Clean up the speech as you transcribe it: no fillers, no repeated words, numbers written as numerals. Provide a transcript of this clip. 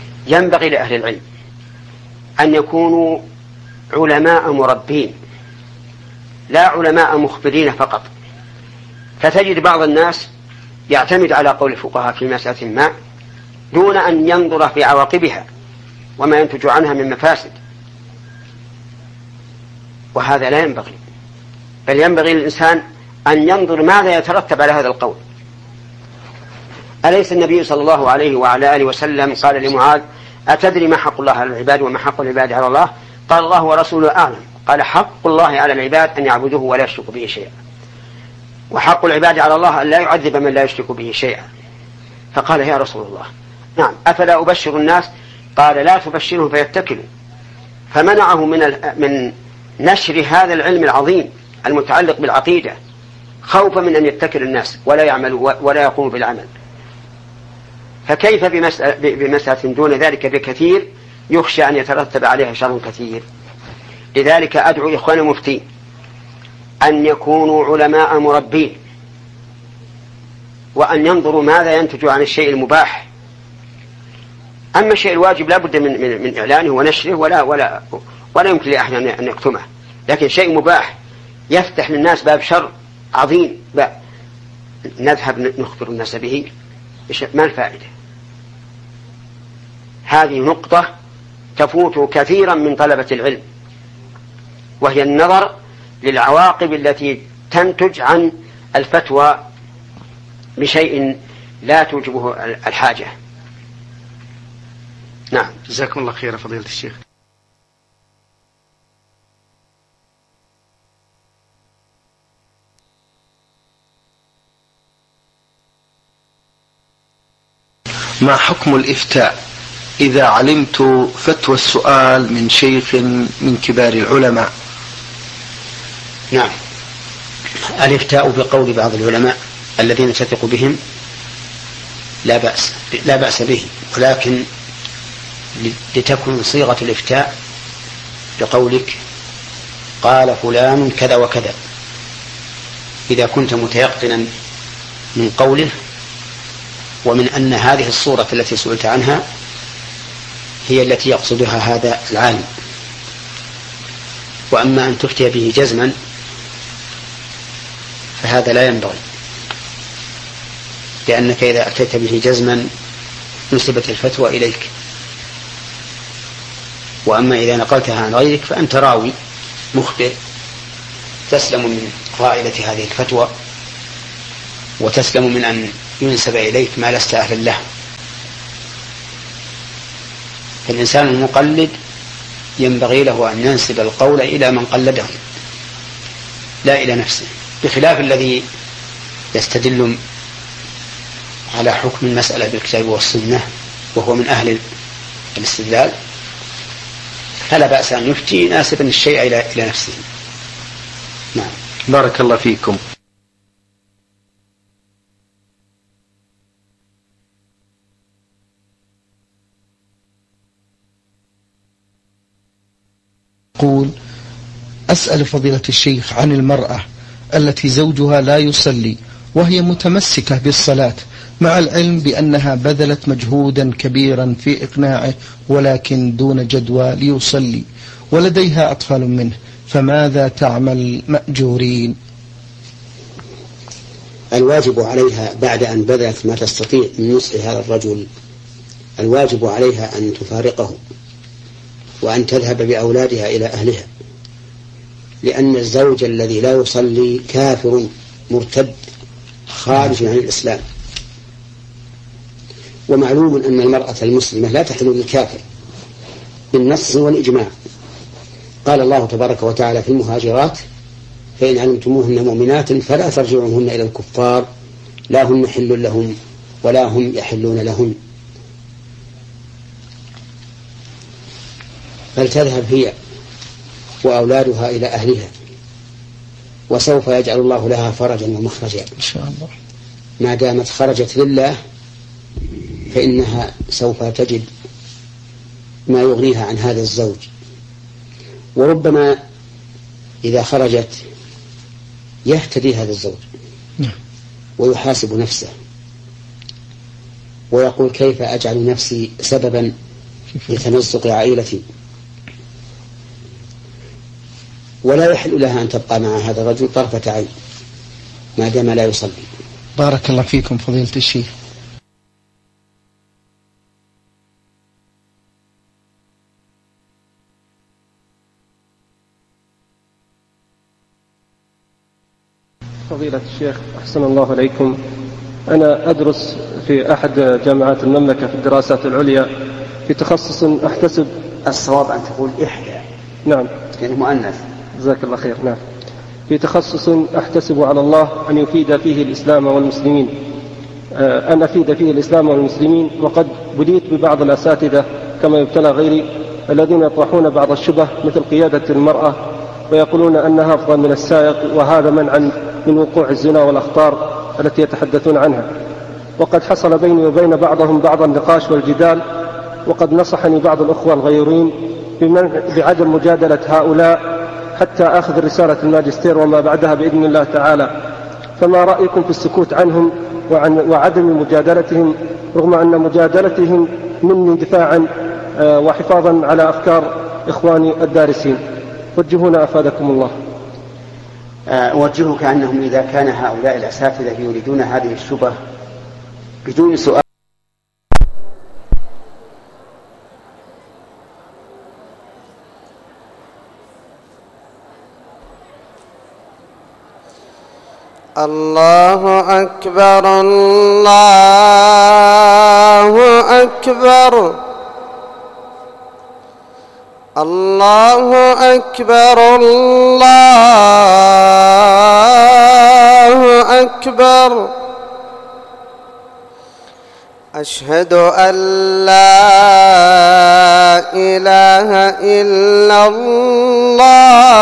ينبغي لأهل العلم أن يكونوا علماء مربين لا علماء مخبرين فقط. فتجد بعض الناس يعتمد على قول الفقهاء في مسألة ما دون أن ينظر في عواقبها وما ينتج عنها من مفاسد، وهذا لا ينبغي، بل ينبغي للإنسان أن ينظر ماذا يترتب على هذا القول. أليس النبي صلى الله عليه وعلى آله وسلم قال لمعاذ: أتدري ما حق الله على العباد وما حق العباد على الله؟ قال: الله ورسوله أعلم. قال: حق الله على العباد أن يعبدوه ولا يشركوا به شيئا، وحق العباد على الله أن لا يعذب من لا يشرك به شيئا. فقال: يا رسول الله نعم، أفلا أبشر الناس؟ قال: لا تبشرهم فيتكلوا. فمنعه من نشر هذا العلم العظيم المتعلق بالعقيدة خوفا من أن يتكل الناس ولا يعملوا ولا يقوموا بالعمل. فكيف بمسألة دون ذلك بكثير يخشى أن يترتب عليها شر كثير؟ لذلك أدعو إخواني المفتين أن يكونوا علماء مربين، وأن ينظروا ماذا ينتج عن الشيء المباح. أما الشيء الواجب لا بد من إعلانه ونشره ولا يمكن لأحد أن يكتمه، لكن شيء مباح يفتح للناس باب شر عظيم نذهب نخبر الناس به، ما الفائدة؟ هذه نقطة تفوت كثيرا من طلبة العلم، وهي النظر للعواقب التي تنتج عن الفتوى بشيء لا توجبه الحاجة. نعم، جزاكم الله خير فضيلة الشيخ. ما حكم الإفتاء إذا علمت فتوى السؤال من شيخ من كبار العلماء؟ نعم، الإفتاء بقول بعض العلماء الذين تثق بهم لا بأس به، ولكن لتكن صيغة الإفتاء بقولك: قال فلان كذا وكذا. إذا كنت متيقنا من قوله ومن أن هذه الصورة التي سئلت عنها هي التي يقصدها هذا العالم. وأما أن تفتي به جزما فهذا لا ينبغي، لأنك إذا أتيت به جزما نسبت الفتوى إليك. وأما إذا نقلتها عن غيرك فأنت راوي مخبر، تسلم من قائلة هذه الفتوى وتسلم من أن ينسب إليك ما لست أهلا له. فالإنسان المقلد ينبغي له أن ينسب القول إلى من قلده لا إلى نفسه، بخلاف الذي يستدل على حكم المسألة بالكتاب والسنة وهو من أهل الاستدلال، فلا بأس أن يفتي ناسبا الشيء إلى نفسه. نعم، بارك الله فيكم. يقول: أسأل فضيلة الشيخ عن المرأة التي زوجها لا يصلي وهي متمسكة بالصلاة، مع العلم بأنها بذلت مجهودا كبيرا في إقناعه ولكن دون جدوى ليصلي، ولديها أطفال منه، فماذا تعمل مأجورين؟ الواجب عليها بعد أن بذلت ما تستطيع من نصح هذا الرجل، الواجب عليها أن تفارقه وأن تذهب بأولادها إلى أهلها، لأن الزوج الذي لا يصلي كافر مرتد خارج عن الإسلام. ومعلوم أن المرأة المسلمة لا تحل للكافر بالنص والإجماع. قال الله تبارك وتعالى في المهاجرات: فإن علمتموهن مؤمنات فلا ترجعوهن إلى الكفار لا هن حل لهم ولا هم يحلون لهن. فلتذهب هي وأولادها إلى أهلها، وسوف يجعل الله لها فرجا ومخرجا إن شاء الله. ما دامت خرجت لله فإنها سوف تجد ما يغنيها عن هذا الزوج. وربما إذا خرجت يهتدي هذا الزوج ويحاسب نفسه ويقول: كيف أجعل نفسي سببا لتمزق عائلتي، ولا يحل لها أن تبقى مع هذا الرجل طرفة عين ما دام لا يصلي. بارك الله فيكم فضيلة الشيخ. فضيلة الشيخ أحسن الله إليكم، أنا أدرس في أحد جامعات المملكة في الدراسات العليا في تخصص أحتسب. الصواب أن تقول إحدى. نعم. لأنه مؤنث. جزاك الله خير. نعم. في تخصص أحتسب على الله أن يفيد فيه الإسلام والمسلمين، أن أفيد فيه الإسلام والمسلمين، وقد بليت ببعض الأساتذة كما يبتلى غيري الذين يطرحون بعض الشبه مثل قيادة المرأة ويقولون أنها أفضل من السائق، وهذا منعا من وقوع الزنا والأخطار التي يتحدثون عنها. وقد حصل بيني وبين بعضهم بعض النقاش والجدال، وقد نصحني بعض الأخوة الغيورين بعدم مجادلة هؤلاء حتى أخذ رسالة الماجستير وما بعدها بإذن الله تعالى. فما رأيكم في السكوت عنهم وعدم مجادلتهم، رغم أن مجادلتهم مني دفاعا وحفاظا على أفكار إخواني الدارسين؟ وجهونا أفادكم الله. أوجهك أنهم إذا كان هؤلاء الأساتذة يريدون هذه الشبه بدون سؤال الله أكبر الله أكبر الله أكبر الله أكبر. أشهد أن لا إله إلا الله